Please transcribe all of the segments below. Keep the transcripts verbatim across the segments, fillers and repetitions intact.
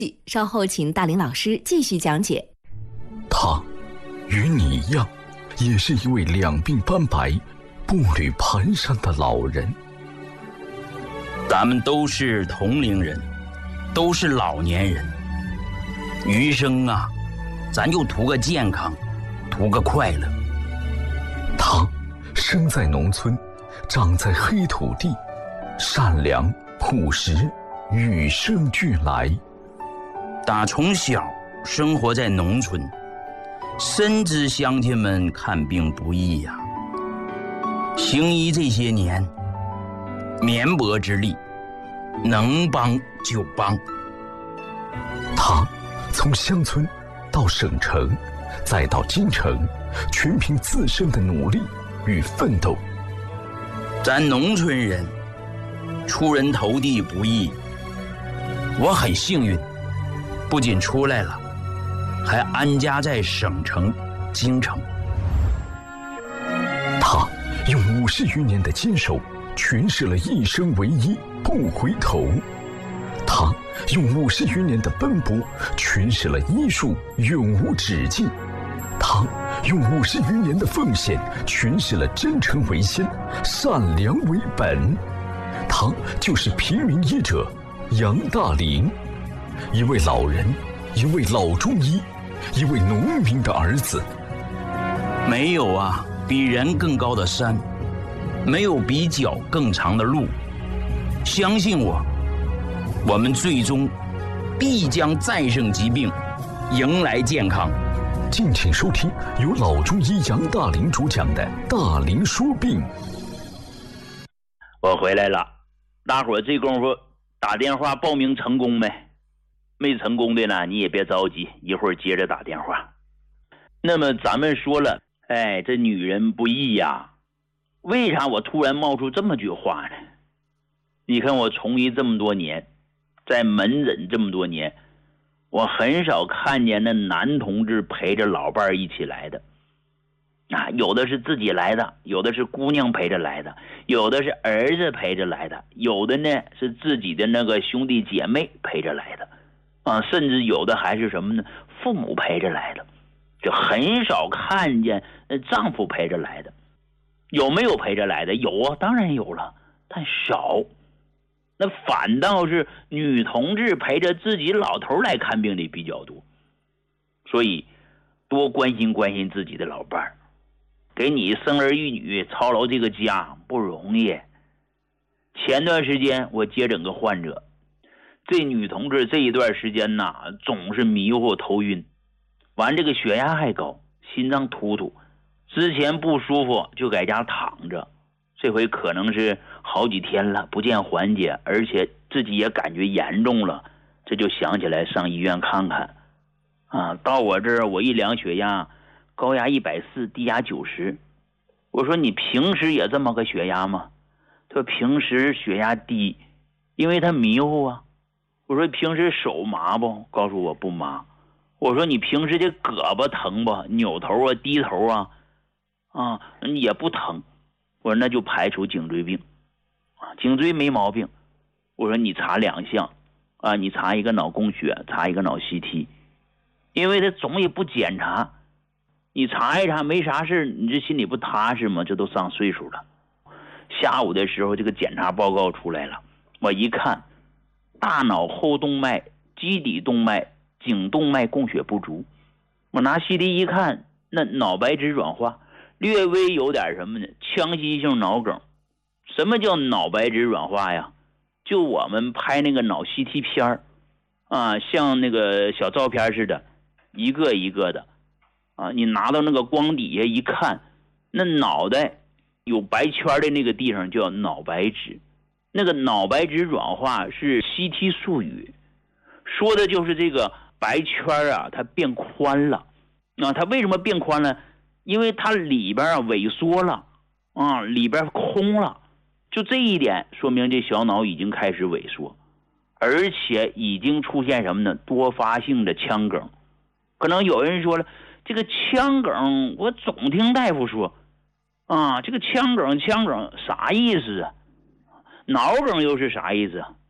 稍后请大林老师继续讲解。 他与你一样，也是一位两鬓斑白、步履蹒跚的老人。 咱们都是同龄人，都是老年人，余生啊，咱就图个健康，图个快乐。 他生在农村，长在黑土地，善良朴实，与生俱来。 打从小生活在农村，深知乡亲们看病不易呀、啊。行医这些年，绵薄之力，能帮就帮。 他从乡村到省城，再到京城，全凭自身的努力与奋斗。 咱农村人出人头地不易，我很幸运，不仅出来了，还安家在省城京城。 他用五十余年的坚守诠释了一生唯一不回头，他用五十余年的奔波诠释了医术永无止境，他用五十余年的奉献诠释了真诚为先，善良为本。他就是平民医者杨大林，一位老人，一位老中医，一位农民的儿子。 没有啊比人更高的山，没有比脚更长的路。相信我，我们最终必将战胜疾病，迎来健康。 敬请收听由老中医杨大林主讲的《大林说病》。 我回来了，大伙儿这功夫打电话报名成功没？没成功的呢，你也别着急，一会儿接着打电话。那么咱们说了，哎，这女人不易呀。为啥我突然冒出这么句话呢？你看我从医这么多年，在门诊这么多年，我很少看见那男同志陪着老伴儿一起来的啊，有的是自己来的，有的是姑娘陪着来的，有的是儿子陪着来的，有的呢是自己的那个兄弟姐妹陪着来的啊，甚至有的还是什么呢？父母陪着来的，就很少看见丈夫陪着来的。有没有陪着来的？有啊，当然有了，但少。那反倒是女同志陪着自己老头来看病的比较多。所以多关心关心自己的老伴儿，给你生儿育女操劳这个家不容易。前段时间我接诊个患者，这女同志这一段时间呐，总是迷糊头晕，完这个血压还高，心脏突突，之前不舒服就在家躺着，这回可能是好几天了不见缓解，而且自己也感觉严重了，这就想起来上医院看看啊。到我这儿我一量血压，高压一百四，低压九十。我说你平时也这么个血压吗？他说平时血压低，因为他迷糊啊。我说平时手麻不？告诉我不麻。我说你平时这胳膊疼不？扭头啊低头啊啊也不疼。我说那就排除颈椎病啊，颈椎没毛病。我说你查两项啊，你查一个脑供血，查一个脑 C T， 因为他总也不检查，你查一查没啥事，你这心里不踏实吗？这都上岁数了。下午的时候这个检查报告出来了，我一看，大脑后动脉、基底动脉、颈动脉供血不足。我拿 C T 一看，那脑白质软化，略微有点什么呢？腔隙性脑梗。什么叫脑白质软化呀？就我们拍那个脑 C T 片啊，像那个小照片似的，一个一个的啊，你拿到那个光底下一看，那脑袋有白圈的那个地方叫脑白质。那个脑白质软化是 C T 术语，说的就是这个白圈啊，它变宽了啊。它为什么变宽了？因为它里边啊萎缩了啊，里边空了。就这一点说明这小脑已经开始萎缩，而且已经出现什么呢？多发性的腔梗。可能有人说了，这个腔梗我总听大夫说啊，这个腔梗腔梗啥意思啊？脑梗又是啥意思啊？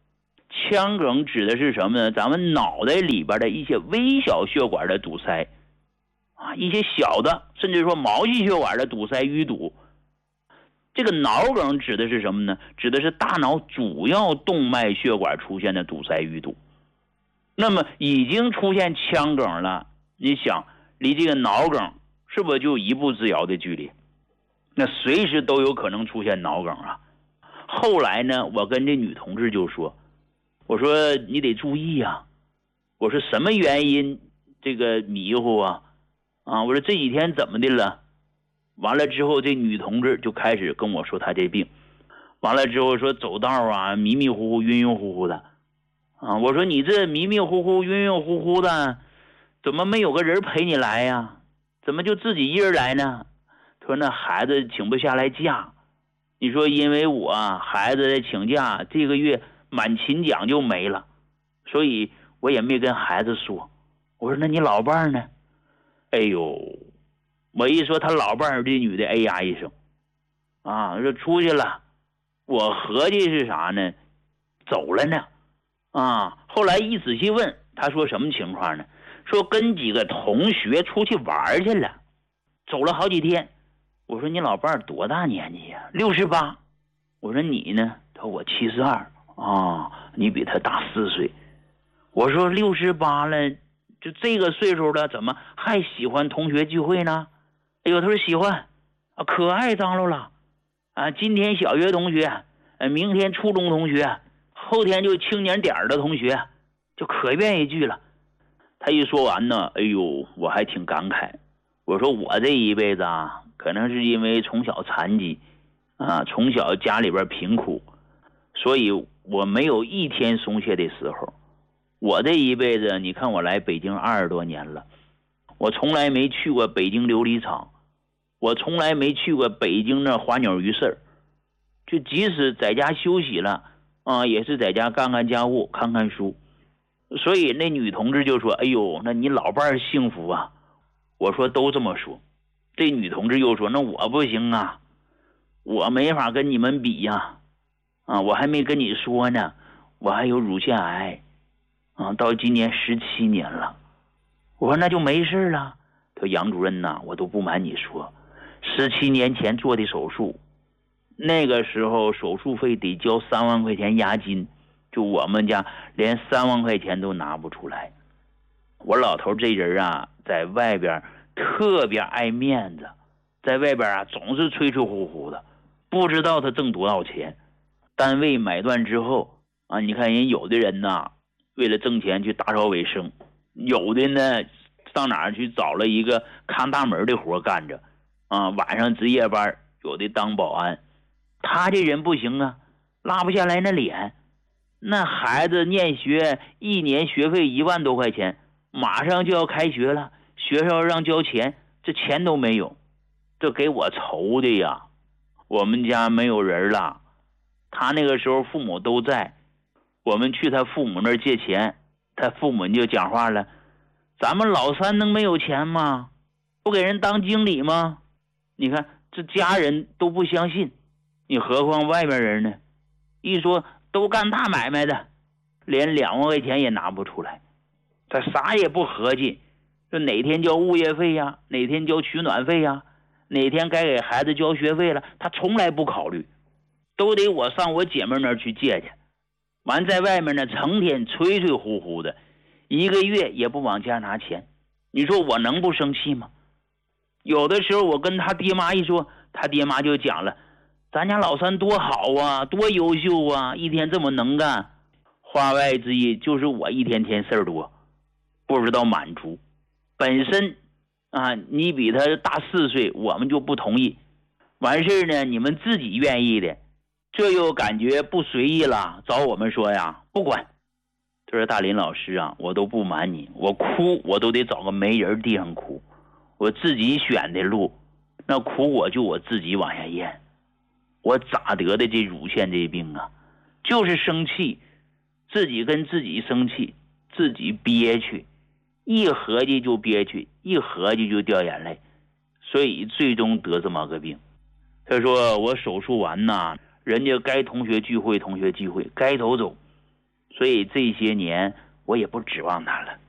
腔梗指的是什么呢？咱们脑袋里边的一些微小血管的堵塞啊，一些小的甚至说毛细血管的堵塞淤堵。这个脑梗指的是什么呢？指的是大脑主要动脉血管出现的堵塞淤堵。那么已经出现腔梗了，你想离这个脑梗是不是就一步之遥的距离？那随时都有可能出现脑梗啊。后来呢，我跟这女同志就说，我说你得注意啊，我说什么原因这个迷糊啊啊，我说这几天怎么的了？完了之后，这女同志就开始跟我说她这病，完了之后说走道啊迷迷糊糊晕晕乎乎的啊，我说你这迷迷糊糊晕晕乎乎的，怎么没有个人陪你来呀？怎么就自己一人来呢？他说那孩子请不下来假，你说因为我孩子在请假，这个月满勤奖就没了，所以我也没跟孩子说。我说那你老伴儿呢？哎呦，我一说他老伴儿，这女的哎呀一声啊，说出去了。我合计是啥呢？走了呢啊。后来一仔细问，他说什么情况呢？说跟几个同学出去玩去了，走了好几天。我说你老伴儿多大年纪呀？六十八。我说你呢？他说我七十二啊，你比他大四岁。我说六十八了，就这个岁数了，怎么还喜欢同学聚会呢？哎呦，他说喜欢啊，可爱张罗了啊！今天小学同学，呃，明天初中同学，后天就青年点的同学，就可愿意聚了。他一说完呢，哎呦，我还挺感慨。我说我这一辈子啊，可能是因为从小残疾啊，从小家里边贫苦，所以我没有一天松懈的时候。我这一辈子，你看我来北京二十多年了，我从来没去过北京琉璃厂，我从来没去过北京那花鸟鱼市，就即使在家休息了啊，也是在家干干家务，看看书。所以那女同志就说：“哎呦，那你老伴儿幸福啊！”我说都这么说。这女同志又说：“那我不行啊，我没法跟你们比呀，啊，我还没跟你说呢，我还有乳腺癌。”啊，到今年十七年了。我说那就没事了。他说杨主任呐，我都不瞒你说，十七年前做的手术，那个时候手术费得交三万块钱押金，就我们家连三万块钱都拿不出来。我老头这人啊，在外边特别爱面子，在外边啊总是吹吹呼呼的，不知道他挣多少钱。单位买断之后啊，你看人有的人呐，为了挣钱去打扫卫生，有的呢上哪儿去找了一个看大门的活干着啊，晚上值夜班，有的当保安。他这人不行啊，拉不下来那脸。那孩子念学一年学费一万多块钱，马上就要开学了，学校让交钱，这钱都没有，这给我愁的呀。我们家没有人了，他那个时候父母都在，我们去他父母那儿借钱，他父母就讲话了：“咱们老三能没有钱吗？不给人当经理吗？”你看这家人都不相信，你何况外面人呢？一说都干大买卖的，连两万块钱也拿不出来，他啥也不合计，说哪天交物业费呀，哪天交取暖费呀，哪天该给孩子交学费了，他从来不考虑，都得我上我姐妹那儿去借去。完在外面呢，成天吹吹呼呼的，一个月也不往家拿钱。你说我能不生气吗？有的时候我跟他爹妈一说，他爹妈就讲了：“咱家老三多好啊，多优秀啊，一天这么能干。”话外之意就是我一天天事儿多，不知道满足。本身啊，你比他大四岁，我们就不同意。完事呢，你们自己愿意的，这又感觉不随意了，找我们说呀，不管。他说：“大林老师啊，我都不瞒你，我哭我都得找个没人地方哭，我自己选的路，那苦我就我自己往下咽。我咋得的这乳腺这病啊？就是生气，自己跟自己生气，自己憋屈，一合计就憋屈，一合计就掉眼泪，所以最终得这么个病。”他说：“我手术完呐，人家该同学聚会同学聚会，该走走， 所以这些年我也不指望他了。